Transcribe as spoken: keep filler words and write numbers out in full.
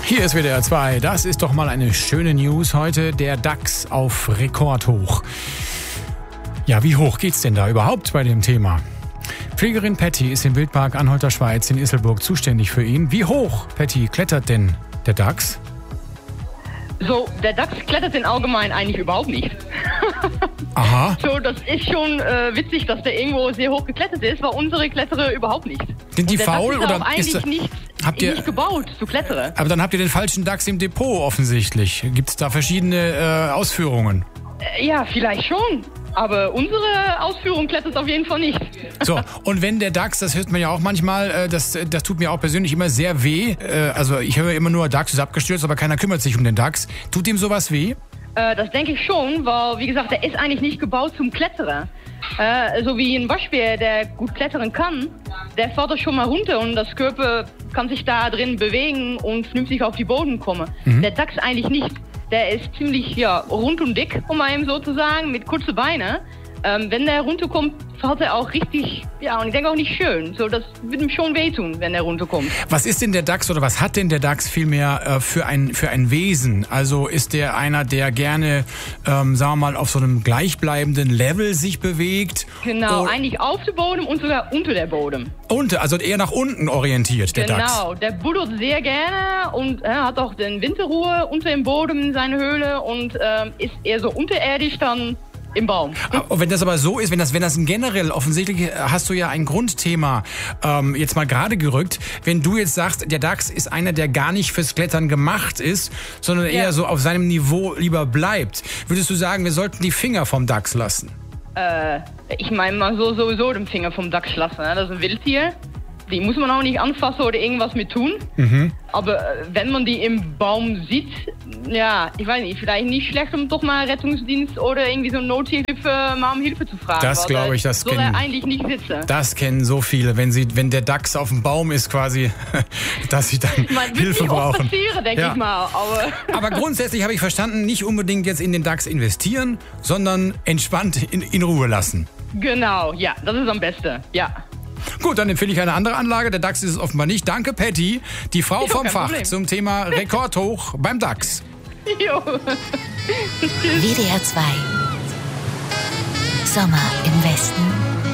Hier ist W D R zwei. Das ist doch mal eine schöne News heute. Der DAX auf Rekordhoch. Ja, wie hoch geht's denn da überhaupt bei dem Thema? Pflegerin Patty ist im Wildpark Anhalter Schweiz in Isselburg zuständig für ihn. Wie hoch, Patty, klettert denn der DAX? So, der DAX klettert in allgemein eigentlich überhaupt nicht. Aha. So, das ist schon äh, witzig, dass der irgendwo sehr hoch geklettert ist, weil unsere Kletterer überhaupt nicht. Sind die Und der faul DAX ist oder auch eigentlich ist, nicht, habt ihr, nicht gebaut zu klettern? Aber dann habt ihr den falschen DAX im Depot offensichtlich. Gibt es da verschiedene äh, Ausführungen? Äh, ja, vielleicht schon. Aber unsere Ausführung klettert auf jeden Fall nicht. So, und wenn der DAX, das hört man ja auch manchmal, äh, das, das tut mir auch persönlich immer sehr weh. Äh, also ich höre immer nur, DAX ist abgestürzt, aber keiner kümmert sich um den DAX. Tut ihm sowas weh? Äh, das denke ich schon, weil, wie gesagt, der ist eigentlich nicht gebaut zum Klettern. Äh, so wie ein Waschbär, der gut klettern kann, der fährt er schon mal runter und das Körper kann sich da drin bewegen und vernünftig auf die Boden kommen. Mhm. Der DAX eigentlich nicht. Der ist ziemlich, ja, rund und dick, um mal eben so zu sagen, mit kurzen Beinen. Ähm, wenn der runterkommt, fällt er auch richtig, ja, und ich denke auch nicht schön. So, das wird ihm schon wehtun, wenn er runterkommt. Was ist denn der DAX oder was hat denn der DAX vielmehr äh, für ein für ein Wesen? Also ist der einer, der gerne, ähm, sagen wir mal, auf so einem gleichbleibenden Level sich bewegt? Genau, oh, eigentlich auf dem Boden und sogar unter der Boden. Unter, also eher nach unten orientiert, der genau, DAX. Genau, der buddelt sehr gerne und er hat auch den Winterruhe unter dem Boden in seiner Höhle und ähm, ist eher so unterirdisch dann im Baum. Und wenn das aber so ist, wenn das, wenn das generell, offensichtlich hast du ja ein Grundthema ähm, jetzt mal gerade gerückt, wenn du jetzt sagst, der DAX ist einer, der gar nicht fürs Klettern gemacht ist, sondern ja. eher so auf seinem Niveau lieber bleibt, würdest du sagen, wir sollten die Finger vom DAX lassen? Äh, ich meine, man soll sowieso den Finger vom DAX lassen. Ne? Das ist ein Wildtier. Die muss man auch nicht anfassen oder irgendwas mit tun. Mhm. Aber äh, wenn man die im Baum sieht, ja, ich weiß nicht, vielleicht nicht schlecht, um doch mal Rettungsdienst oder irgendwie so Nothilfe mal um Hilfe zu fragen. Das glaube ich, das soll kennen, er eigentlich nicht sitzen. Das kennen so viele, wenn sie, wenn der DAX auf dem Baum ist quasi, dass sie dann man Hilfe nicht brauchen. passieren, denke ja. ich mal. Aber, aber grundsätzlich habe ich verstanden, nicht unbedingt jetzt in den DAX investieren, sondern entspannt in, in Ruhe lassen. Genau, ja, das ist am besten, ja. Gut, dann empfehle ich eine andere Anlage. Der DAX ist es offenbar nicht. Danke, Patty, die Frau jo, vom Fach Problem. Zum Thema Rekordhoch beim DAX. Jo. W D R zwei. Sommer im Westen.